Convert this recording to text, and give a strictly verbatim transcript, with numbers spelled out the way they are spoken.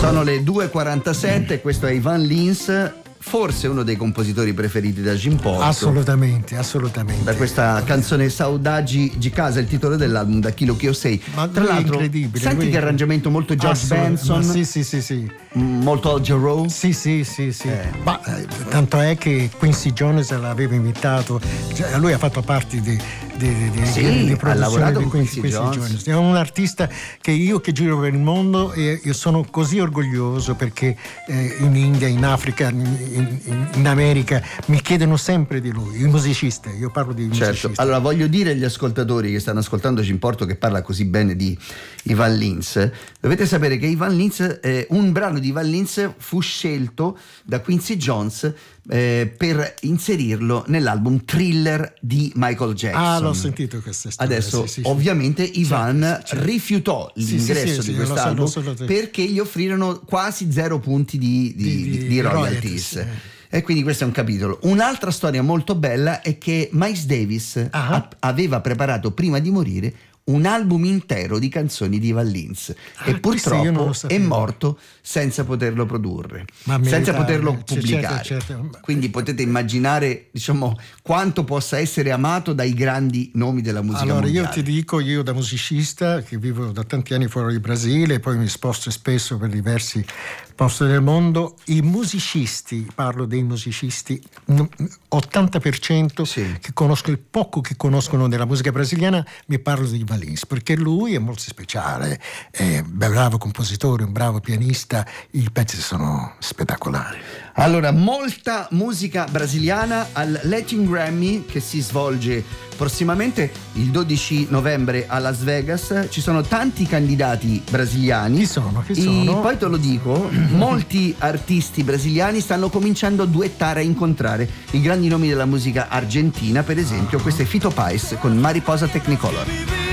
Sono le due e quarantasette, questo è Ivan Lins, forse uno dei compositori preferiti da Jim Porto. Assolutamente, assolutamente. Da questa canzone Saudade di casa, il titolo dell'album, da Chilo che io sei. Ma tra l'altro, incredibile. senti lui... che arrangiamento molto George Benson. Sì, sì, sì, sì. Molto Al Jarreau. Sì, sì, sì, sì. Eh. Ma eh, tanto è che Quincy Jones l'aveva invitato, cioè, lui ha fatto parte di di, di, di, sì, di, di ha lavorato di con Quincy, Quincy Quincy Jones. Jones. È un artista che io che giro per il mondo e io sono così orgoglioso perché eh, in India, in Africa, in, in, in America mi chiedono sempre di lui, i musicisti, io parlo di musicisti. Certo, allora voglio dire agli ascoltatori che stanno ascoltando Jim Porto, che parla così bene di Ivan Lins, dovete sapere che Ivan Lins, eh, un brano di Ivan Lins fu scelto da Quincy Jones eh, per inserirlo nell'album Thriller di Michael Jackson. Ah, l'ho sentito questa storia. Adesso sì, sì, ovviamente sì. Ivan certo, certo. rifiutò l'ingresso sì, sì, sì, di sì, quest'album lo so, lo so, lo so. perché gli offrirono quasi zero punti di, di, Di- di, di di royalties, royalties. eh. E quindi questo è un capitolo. Un'altra storia molto bella è che Miles Davis Ah. a- aveva preparato prima di morire un album intero di canzoni di Ivan Lins Ah, e questo io non purtroppo lo è sapevo. morto senza poterlo produrre, Ma senza merita- poterlo certo, pubblicare. certo. Quindi potete immaginare, diciamo, quanto possa essere amato dai grandi nomi della musica Allora mondiale. io ti dico, io da musicista che vivo da tanti anni fuori di Brasile, poi mi sposto spesso per diversi posti del mondo, i musicisti, parlo dei musicisti, ottanta per cento Sì. che conosco, il poco che conoscono della musica brasiliana, mi parlo di Ivan Lins, perché lui è molto speciale, è un bravo compositore, un bravo pianista, i pezzi sono spettacolari. Allora, molta musica brasiliana al Latin Grammy che si svolge prossimamente il dodici novembre a Las Vegas. Ci sono tanti candidati brasiliani. Chi sono? Chi E sono? poi te lo dico, molti artisti brasiliani stanno cominciando a duettare, a incontrare i grandi nomi della musica argentina. Per esempio, questo è Fito Páez con Mariposa Technicolor.